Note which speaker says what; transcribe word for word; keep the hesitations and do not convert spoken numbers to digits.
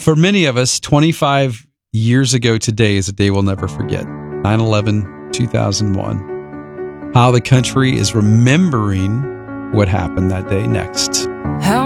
Speaker 1: For many of us, twenty-five years ago today is a day we'll never forget. nine eleven, two thousand one. How the country is remembering what happened that day next.
Speaker 2: How